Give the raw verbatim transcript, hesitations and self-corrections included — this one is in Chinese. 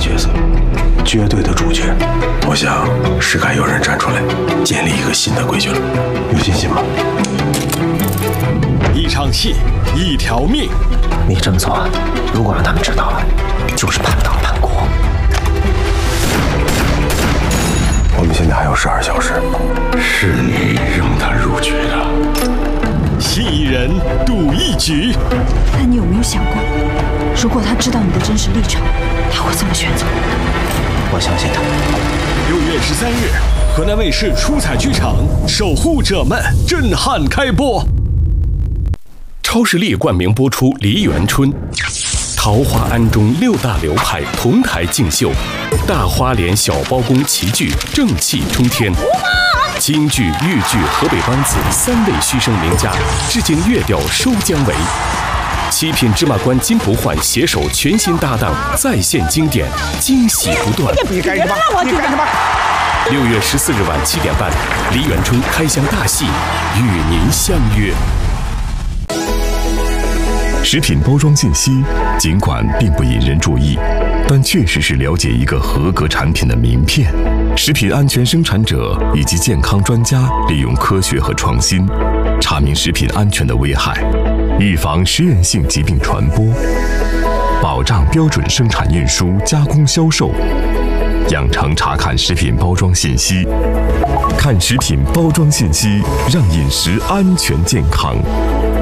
角色，绝对的主角。我想是该有人站出来，建立一个新的规矩了。有信心吗？ 一场戏，一条命。 你这么做，如果让他们知道了，就是叛党叛国。 我们现在还有十二小时。 是你让他入局的。 信一人，赌一局。 但你有没有想过，如果他知道你的真实立场，他会怎么选择？ 我相信他。 六月十三日，河南卫视出彩剧场《守护者们》震撼开播。超视力冠名播出《梨园春》，桃花庵中六大流派同台竞秀，大花脸小包公齐聚，正气冲天。京剧、豫剧、河北梆子三位虚声名家致敬粤调收姜维。七品芝麻官金不换携手全新搭档，再现经典，惊喜不断。 你干什么？你干什么？ 六月十四日晚七点半，梨园春开箱大戏，与您相约。 食品包装信息尽管并不引人注意，但确实是了解一个合格产品的名片。食品安全生产者以及健康专家利用科学和创新，查明食品安全的危害，预防实验性疾病传播，保障标准生产运输加工销售。养成查看食品包装信息，看食品包装信息，让饮食安全健康。